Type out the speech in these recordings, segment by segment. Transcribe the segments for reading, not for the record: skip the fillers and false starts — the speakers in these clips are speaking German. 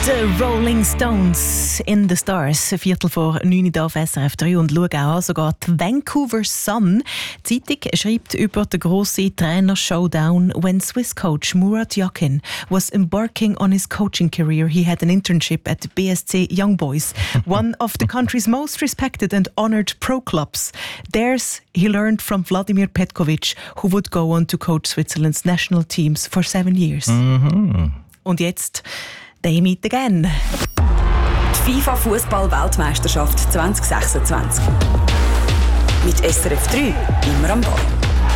The Rolling Stones in the Stars, 8:45 auf SRF 3 und schau auch an, sogar die Vancouver Sun. Die Zeitung schreibt über den grossen Trainer-Showdown. When Swiss coach Murat Yakin was embarking on his coaching career, he had an internship at BSC Young Boys, one of the country's most respected and honoured pro clubs. There's he learned from Vladimir Petkovic, who would go on to coach Switzerland's national teams for 7 years. Und jetzt «They meet again». Die FIFA-Fußball-Weltmeisterschaft 2026. Mit SRF 3 immer am Ball.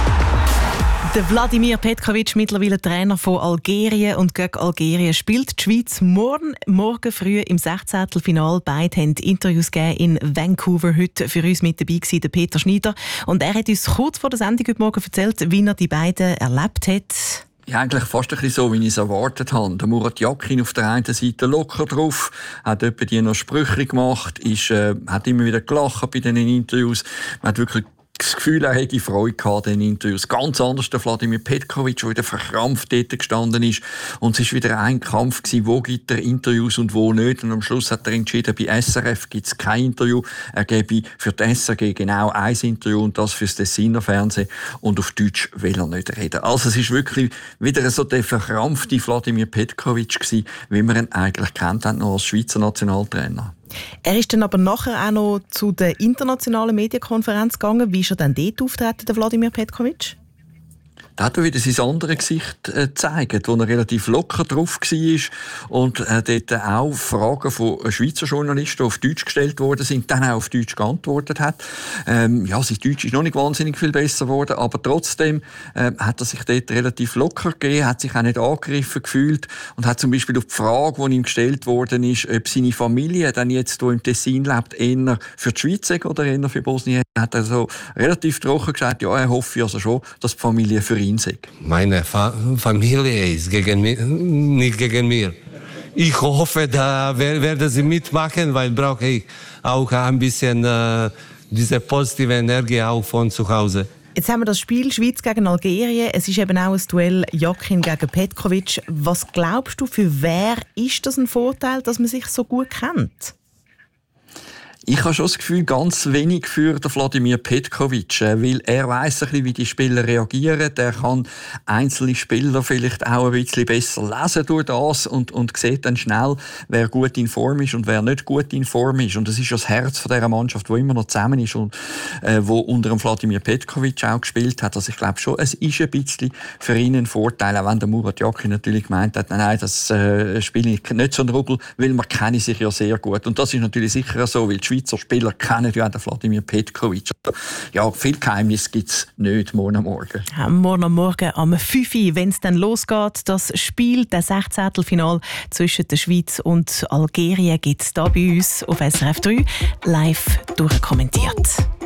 Der Vladimir Petkovic, mittlerweile Trainer von Algerien, und gegen Algerien spielt die Schweiz morgen früh im 16. Final. Beide haben Interviews gegeben in Vancouver. Heute für uns mit dabei war der Peter Schneider. Und er hat uns kurz vor der Sendung heute Morgen erzählt, wie er die beiden erlebt hat. Ja, eigentlich fast ein bisschen so, wie ich es erwartet habe. Der Murat Yakin auf der einen Seite locker drauf, hat etwa die noch Sprüche gemacht, hat immer wieder gelacht bei diesen Interviews. Man hat wirklich das Gefühl, er hätte Freude gehabt in den Interviews. Ganz anders der Vladimir Petkovic, der wieder verkrampft dort gestanden ist. Und es war wieder ein Kampf gewesen, wo gibt er Interviews und wo nicht. Und am Schluss hat er entschieden, bei SRF gibt es kein Interview. Er gebe für die SRG genau ein Interview und das für das Tessiner Fernsehen. Und auf Deutsch will er nicht reden. Also es ist wirklich wieder so der verkrampfte Vladimir Petkovic gewesen, wie man ihn eigentlich kennt, noch als Schweizer Nationaltrainer. Er ist dann aber nachher auch noch zu der internationalen Medienkonferenz gegangen. Wie ist er dann dort auftreten, der Vladimir Petkovic? Da hat er wieder sein anderes Gesicht gezeigt, wo er relativ locker drauf war und dort auch Fragen von Schweizer Journalisten auf Deutsch gestellt worden sind, dann auch auf Deutsch geantwortet hat. Sein Deutsch ist noch nicht wahnsinnig viel besser geworden, aber trotzdem hat er sich dort relativ locker gegeben, hat sich auch nicht angegriffen gefühlt und hat zum Beispiel auf die Frage, die ihm gestellt worden ist, ob seine Familie dann jetzt hier im Tessin lebt, eher für die Schweiz oder eher für Bosnien, hat er so relativ trocken gesagt, ja, er hoffe also schon, dass die Familie für ihn sei. Meine Familie ist gegen mich, nicht gegen mir. Ich hoffe, da werden sie mitmachen, weil brauche ich auch ein bisschen diese positive Energie auch von zu Hause. Jetzt haben wir das Spiel Schweiz gegen Algerien. Es ist eben auch ein Duell Yakin gegen Petkovic. Was glaubst du, für wer ist das ein Vorteil, dass man sich so gut kennt? Ich habe schon das Gefühl, ganz wenig für den Vladimir Petkovic, weil er weiss ein bisschen, wie die Spieler reagieren. Er kann einzelne Spieler vielleicht auch ein bisschen besser lesen durch das und sieht dann schnell, wer gut in Form ist und wer nicht gut in Form ist. Und das ist ja das Herz von dieser Mannschaft, die immer noch zusammen ist und wo unter dem Vladimir Petkovic auch gespielt hat. Also ich glaube schon, es ist ein bisschen für ihn ein Vorteil, auch wenn der Murat Yakin natürlich gemeint hat, nein, das spiele ich nicht so einen Rubbel, weil man kennen sich ja sehr gut. Und das ist natürlich sicher so, weil die Schweizer Spieler kennen ja den Vladimir Petkovic. Ja, viel Geheimnis gibt es nicht morgen am Morgen. Morgen am Morgen am 5 Uhr, wenn es dann losgeht. Das Spiel, das 16. Final zwischen der Schweiz und Algerien, gibt es hier bei uns auf SRF 3 live durchkommentiert.